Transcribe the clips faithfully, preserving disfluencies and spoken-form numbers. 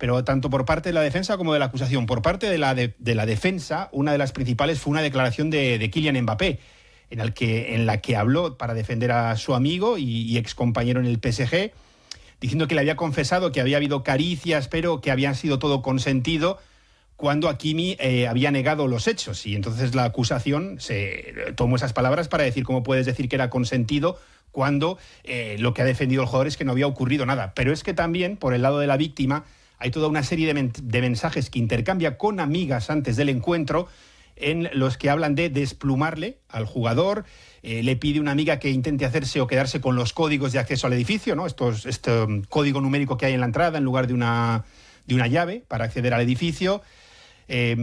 pero tanto por parte de la defensa como de la acusación. Por parte de la, de, de la defensa, una de las principales fue una declaración de, de Kylian Mbappé, en, el que, en la que habló para defender a su amigo y, y excompañero en el P S G, diciendo que le había confesado que había habido caricias, pero que habían sido todo consentido, cuando Hakimi eh, había negado los hechos. Y entonces la acusación se tomó esas palabras para decir cómo puedes decir que era consentido cuando eh, lo que ha defendido el jugador es que no había ocurrido nada. Pero es que también, por el lado de la víctima, hay toda una serie de, men- de mensajes que intercambia con amigas antes del encuentro, en los que hablan de desplumarle al jugador. Eh, le pide una amiga que intente hacerse o quedarse con los códigos de acceso al edificio, ¿no? Estos, este um, código numérico que hay en la entrada en lugar de una, de una llave para acceder al edificio. Eh,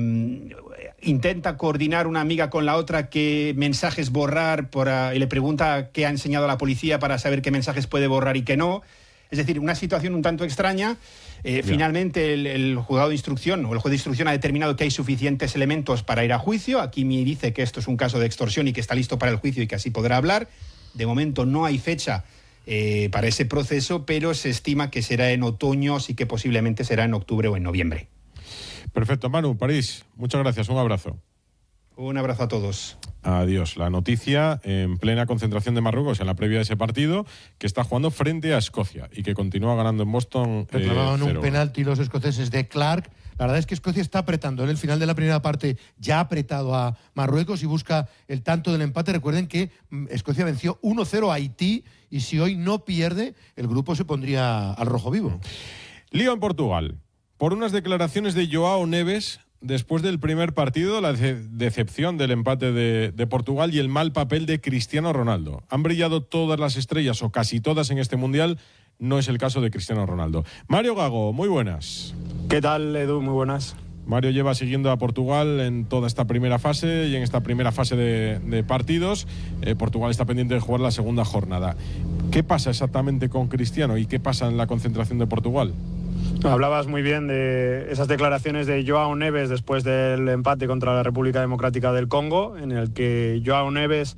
intenta coordinar una amiga con la otra qué mensajes borrar por, uh, y le pregunta qué ha enseñado a la policía para saber qué mensajes puede borrar y qué no. Es decir, una situación un tanto extraña. Eh, finalmente el, el juzgado de instrucción o el juez de instrucción ha determinado que hay suficientes elementos para ir a juicio. Hakimi dice que esto es un caso de extorsión y que está listo para el juicio y que así podrá hablar. De momento no hay fecha eh, para ese proceso, pero se estima que será en otoño, así que posiblemente será en octubre o en noviembre. Perfecto, Manu, París, muchas gracias, un abrazo. Un abrazo a todos. Adiós. La noticia en plena concentración de Marruecos en la previa de ese partido, que está jugando frente a Escocia y que continúa ganando en Boston. Reclamaban eh, un penalti los escoceses de Clark. La verdad es que Escocia está apretando. En el final de la primera parte ya ha apretado a Marruecos y busca el tanto del empate. Recuerden que Escocia venció uno cero a Haití y si hoy no pierde, el grupo se pondría al rojo vivo. Lío en Portugal. Por unas declaraciones de Joao Neves después del primer partido, la de- decepción del empate de, de Portugal y el mal papel de Cristiano Ronaldo. Han brillado todas las estrellas o casi todas en este Mundial, no es el caso de Cristiano Ronaldo. Mario Gago, muy buenas. ¿Qué tal, Edu? Muy buenas. Mario lleva siguiendo a Portugal en toda esta primera fase y en esta primera fase de, de partidos. Eh, Portugal está pendiente de jugar la segunda jornada. ¿Qué pasa exactamente con Cristiano y qué pasa en la concentración de Portugal? Hablabas muy bien de esas declaraciones de Joao Neves después del empate contra la República Democrática del Congo, en el que Joao Neves,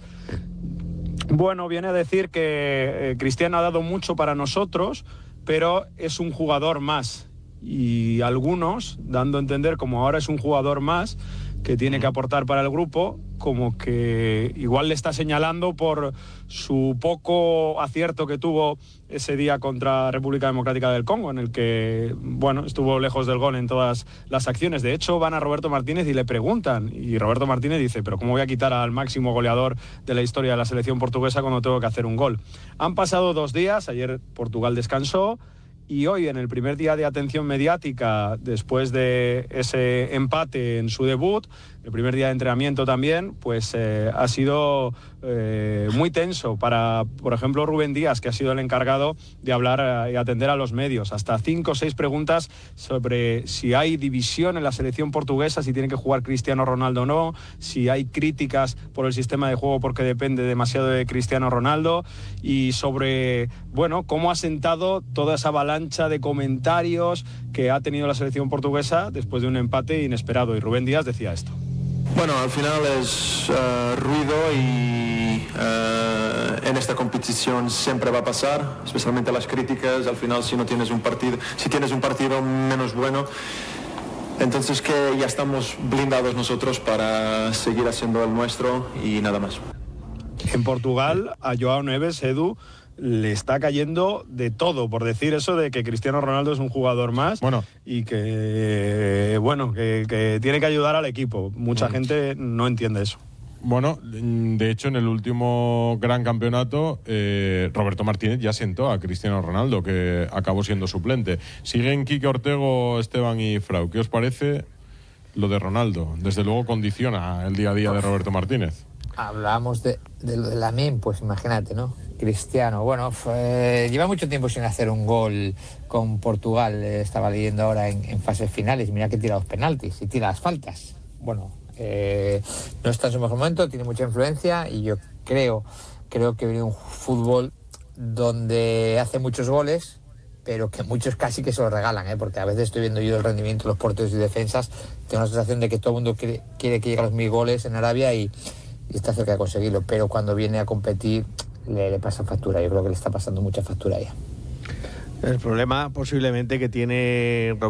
bueno, viene a decir que eh, Cristiano ha dado mucho para nosotros, pero es un jugador más. Y algunos, dando a entender como ahora es un jugador más que tiene que aportar para el grupo, como que igual le está señalando por su poco acierto que tuvo ese día contra República Democrática del Congo, en el que, bueno, estuvo lejos del gol en todas las acciones. De hecho, van a Roberto Martínez y le preguntan, y Roberto Martínez dice, pero ¿cómo voy a quitar al máximo goleador de la historia de la selección portuguesa cuando tengo que hacer un gol? Han pasado dos días, ayer Portugal descansó, y hoy, en el primer día de atención mediática, después de ese empate en su debut, el primer día de entrenamiento también, pues eh, ha sido eh, muy tenso para, por ejemplo, Rubén Díaz, que ha sido el encargado de hablar y atender a los medios. Hasta cinco o seis preguntas sobre si hay división en la selección portuguesa, si tiene que jugar Cristiano Ronaldo o no, si hay críticas por el sistema de juego porque depende demasiado de Cristiano Ronaldo, y sobre, bueno, cómo ha sentado toda esa avalancha de comentarios que ha tenido la selección portuguesa después de un empate inesperado. Y Rubén Díaz decía esto. Bueno, al final es uh, ruido y uh, en esta competición siempre va a pasar, especialmente las críticas. Al final, si no tienes un partido, si tienes un partido menos bueno, entonces que ya estamos blindados nosotros para seguir haciendo el nuestro y nada más. En Portugal, a Joao Neves, Edu, le está cayendo de todo por decir eso de que Cristiano Ronaldo es un jugador más, bueno, y que, bueno, que, que tiene que ayudar al equipo. Mucha bueno. gente no entiende eso. Bueno, de hecho, en el último gran campeonato, eh, Roberto Martínez ya sentó a Cristiano Ronaldo, que acabó siendo suplente. Siguen Quique Ortego, Esteban y Frau. ¿Qué os parece lo de Ronaldo? Desde luego condiciona el día a día de Roberto Martínez. Hablamos de, de lo de Lamine, pues imagínate, ¿no? Cristiano, bueno, fue, lleva mucho tiempo sin hacer un gol con Portugal. Eh, estaba leyendo ahora en, en fases finales. Mira que tira los penaltis y tira las faltas. Bueno, eh, no está en su mejor momento, tiene mucha influencia y yo creo, creo que viene un fútbol donde hace muchos goles, pero que muchos casi que se lo regalan, ¿eh? Porque a veces estoy viendo yo el rendimiento de los porteros y defensas, tengo la sensación de que todo el mundo quiere, quiere que llegue a los mil goles en Arabia y, y está cerca de conseguirlo, pero cuando viene a competir le, le pasa factura. Yo creo que le está pasando mucha factura ya. El problema posiblemente que tiene